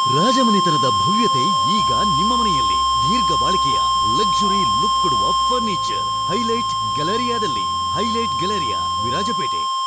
ರಾಜಮನೆತನದ ಭವ್ಯತೆ ಈಗ ನಿಮ್ಮ ಮನೆಯಲ್ಲಿ ದೀರ್ಘ ಬಾಳಿಕೆಯ ಲಕ್ಸುರಿ ಲುಕ್ ಕೊಡುವ furniture highlight ಗ್ಯಾಲರಿಯಾದಲ್ಲಿ. Highlight Galleria, Virajpet.